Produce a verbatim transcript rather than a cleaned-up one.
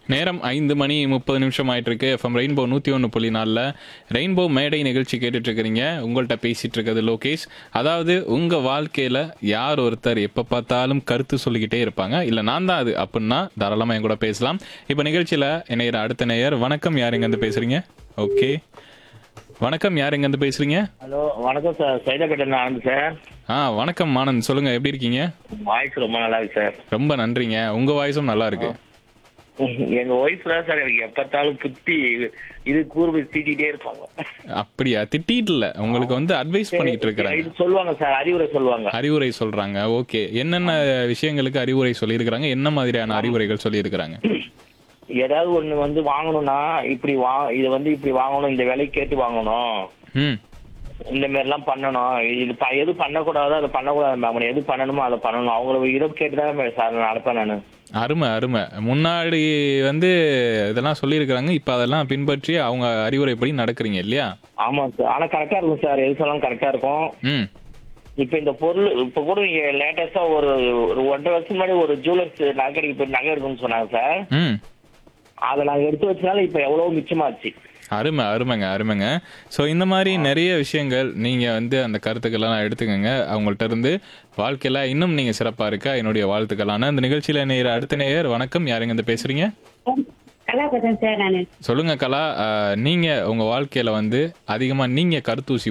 நேரம் ஐந்து மணி முப்பது நிமிஷம் ஆயிட்டு இருக்கு. எஃப்எம் ரெயின்போ நூற்றி ஒன்று புள்ளி நாலில் ரெயின்போ மேடை நிகழ்ச்சி கேட்டுட்டு இருக்கிறீங்க. உங்கள்கிட்ட பேசிட்டு இருக்கிறது லோகேஷ். அதாவது உங்க வாழ்க்கையில யார் ஒருத்தர் எப்ப பார்த்தாலும் கருத்து சொல்லிக்கிட்டே இருப்பாங்க, இல்ல நான் தான் அது அப்படின்னா தாராளமா என் கூட பேசலாம். இப்ப நிகழ்ச்சியில இணையிற அடுத்த நேயர், வணக்கம், யார் எங்க இருந்து பேசுறீங்க? ஓகே, வணக்கம், யார் எங்க இருந்து பேசுறீங்க? ஹலோ, வணக்கம் சார். சைதாப்பேட்டை ஆனந்த் சார். ஆ வணக்கம் ஆனந்த், சொல்லுங்க, எப்படி இருக்கீங்க? வாய்ஸ் ரொம்ப நல்லா இருக்கு சார். ரொம்ப நன்றிங்க, உங்க வாய்ஸும் நல்லா இருக்கு. எங்க ஒய்ஃப் தான் சார் எனக்கு எப்பத்தாலும் புத்தி இது கூர்வு தீட்டிட்டே இருப்பாங்க. அப்படியா? திட்டிட்டு இல்ல, உங்களுக்கு வந்து அட்வைஸ் பண்ணிட்டு இருக்கிறாங்க, இது சொல்லுவாங்க சார், அறிவுரை சொல்லுவாங்க. அறிவுரை சொல்றாங்க. ஓகே, என்னென்ன விஷயங்களுக்கு அறிவுரை சொல்லியிருக்கிறாங்க, என்ன மாதிரியான அறிவுரைகள் சொல்லியிருக்கிறாங்க? ஏதாவது ஒண்ணு வந்து வாங்கணும்னா இப்படி வா இது வந்து இப்படி வாங்கணும், இந்த விலை கேட்டு வாங்கணும், ம் இந்த மாதிரி எல்லாம் பண்ணணும், இது ப- எது பண்ணக்கூடாதோ அதை பண்ணக்கூடாது மேம், எது பண்ணணுமோ அதை பண்ணணும், அவங்கள இதை கேட்டுதான் சார் நான் நடப்பேன் நானு. அருமை அருமை. முன்னாடி வந்து இதெல்லாம் சொல்லியிருக்கிறாங்க, இப்போ அதெல்லாம் பின்பற்றி அவங்க அறிவுரைப்படி நடக்கிறீங்க இல்லையா? ஆமா சார், ஆனா கரெக்டா இருக்கும் சார், எது சொன்னாலும் கரெக்டா இருக்கும். ம் இப்ப இந்த பொருள் இப்ப கூட இங்க லேட்டஸ்டா ஒரு ஒரு ஒன்றரை வருஷம் முன்னாடி ஒரு ஜுவல்லர்ஸ் நகைக்கு போய் நகை எடுக்கணும்னு சொன்னாங்க சார். ம் அதை நாங்க எடுத்து வச்சனால இப்ப எவ்வளவு மிச்சமாச்சு. அருமை அருமைங்க அருமைங்க. ஸோ இந்த மாதிரி நிறைய விஷயங்கள் நீங்கள் வந்து அந்த கருத்துக்கள்லாம் எடுத்துக்கோங்க அவங்கள்ட்ட இருந்து. வாழ்க்கையில் இன்னும் நீங்கள் சிறப்பாக இருக்க என்னுடைய வாழ்த்துக்களான அந்த நிகழ்ச்சியில் நேயர் அடுத்த நேயர், வணக்கம், யாருங்க இருந்து பேசுகிறீங்க? கலா பேசுறேன் சார் நானு. சொல்லுங்க கலா, அஹ், நீங்க உங்க வாழ்க்கையில வந்து அதிகமா நீங்க கருத்தூசி